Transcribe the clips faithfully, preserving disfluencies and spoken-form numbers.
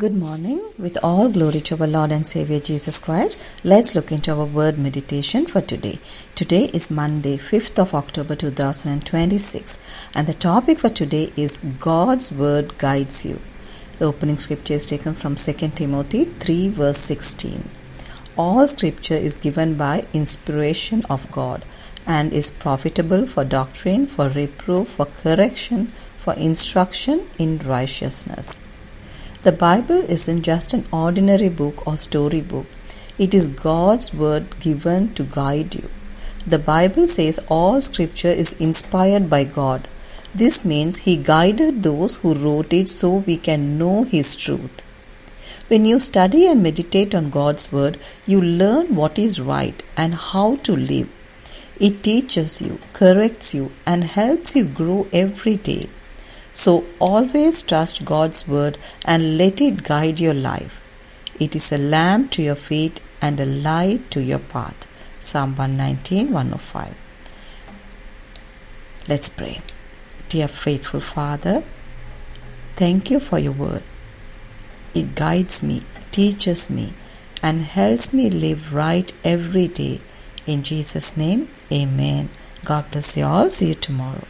Good morning. With all glory to our Lord and Savior Jesus Christ, let's look into our word meditation for today. Today is Monday, fifth of October two thousand twenty-six, and the topic for today is God's Word Guides You. The opening scripture is taken from Second Timothy three verse sixteen. All scripture is given by inspiration of God and is profitable for doctrine, for reproof, for correction, for instruction in righteousness. The Bible isn't just an ordinary book or storybook. It is God's word given to guide you. The Bible says all scripture is inspired by God. This means He guided those who wrote it so we can know His truth. When you study and meditate on God's word, you learn what is right and how to live. It teaches you, corrects you, and helps you grow every day. So always trust God's word and let it guide your life. It is a lamp to your feet and a light to your path. Psalm one nineteen, one oh five. Let's pray. Dear faithful Father, thank you for your word. It guides me, teaches me, and helps me live right every day. In Jesus' name, Amen. God bless you all. See you tomorrow.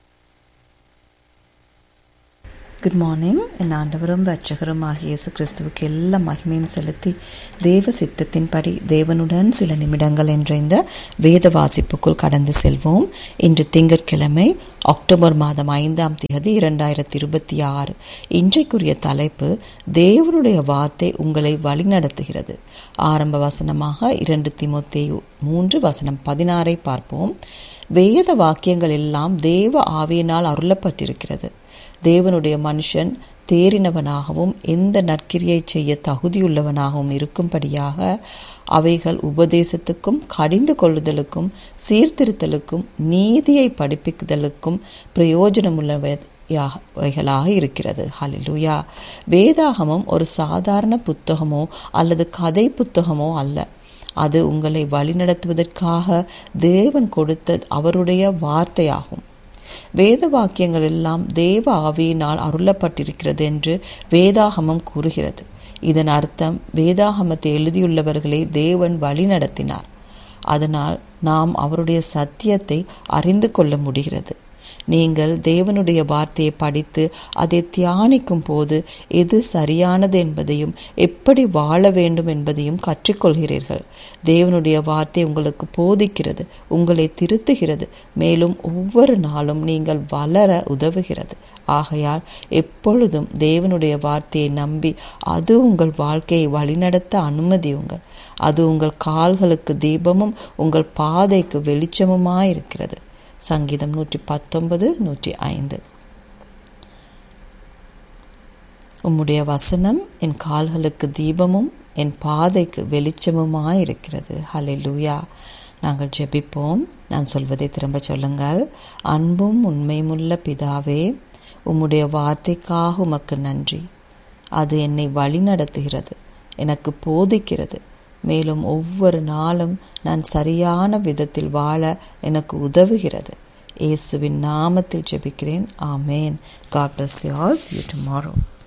Good morning. என் ஆண்டவரும் இரட்சகருமாகிய இயேசு கிறிஸ்துவுக்கு எல்லா மகிமையும் செலுத்தி தேவ சித்தத்தின்படி தேவனுடன் சில நிமிடங்கள் என்ற இந்த வேத வாசிப்புக்குள் கடந்து செல்வோம். இன்று திங்கட்கிழமை அக்டோபர் மாதம் ஐந்தாம் தேதி இரண்டாயிரத்தி இருபத்தி ஆறு. இன்றைக்குரிய தலைப்பு தேவனுடைய வார்த்தை உங்களை வழிநடத்துகிறது. ஆரம்ப வசனமாக இரண்டு தீமோத்தேயு மூன்று வசனம் பதினாறை பார்ப்போம். வேத வாக்கியங்கள் எல்லாம் தேவ ஆவியினால் அருளப்பட்டிருக்கிறது. தேவனுடைய மனுஷன் தேறினவனாகவும் எந்த நற்கிரியை செய்ய தகுதியுள்ளவனாகவும் இருக்கும்படியாக அவைகள் உபதேசத்துக்கும் கடிந்து கொள்ளுதலுக்கும் சீர்திருத்தலுக்கும் நீதியை படிப்பிக்குதலுக்கும் பிரயோஜனமுள்ளவைகளாக இருக்கிறது. ஹல்லேலூயா. வேதாகமம் ஒரு சாதாரண புத்தகமோ அல்லது கதை புத்தகமோ அல்ல. அது உங்களை வழிநடத்துவதற்காக தேவன் கொடுத்த அவருடைய வார்த்தையாகும். வேத வாக்கியங்கள் எல்லாம் தேவ ஆவியினால் அருளப்பட்டிருக்கிறது என்று வேதாகமம் கூறுகிறது. இதன் அர்த்தம் வேதாகமத்தை எழுதியுள்ளவர்களை தேவன் வழி நடத்தினார். அதனால் நாம் அவருடைய சத்தியத்தை அறிந்து கொள்ள முடிகிறது. நீங்கள் தேவனுடைய வார்த்தையை படித்து அதை தியானிக்கும் போது எது சரியானது என்பதையும் எப்படி வாழ வேண்டும் என்பதையும் கற்றுக்கொள்கிறீர்கள். தேவனுடைய வார்த்தை உங்களுக்கு போதிக்கிறது, உங்களை திருத்துகிறது, மேலும் ஒவ்வொரு நாளும் நீங்கள் வளர உதவுகிறது. ஆகையால் எப்பொழுதும் தேவனுடைய வார்த்தையை நம்பி அது உங்கள் வாழ்க்கையை வழிநடத்த அனுமதியுங்கள். அது உங்கள் கால்களுக்கு தீபமும் உங்கள் பாதைக்கு வெளிச்சமுமாயிருக்கிறது. சங்கீதம் நூற்றி பத்தொன்பது நூற்றி ஐந்து. உம்முடைய வசனம் என் கால்களுக்கு தீபமும் என் பாதைக்கு வெளிச்சமுமாயிருக்கிறது. ஹல்லேலூயா. நாங்கள் ஜெபிப்போம். நான் சொல்வதை திரும்ப சொல்லுங்கள். அன்பும் உண்மையுமுள்ள பிதாவே, உம்முடைய வார்த்தைக்காக உமக்கு நன்றி. அது என்னை வழி நடத்துகிறது, எனக்கு போதிக்கிறது, மேலும் ஒவ்வொரு நாளும் நான் சரியான விதத்தில் வாழ எனக்கு உதவுகிறது. இயேசுவின் நாமத்தில் ஜெபிக்கிறேன். ஆமேன். God bless you all. See you tomorrow.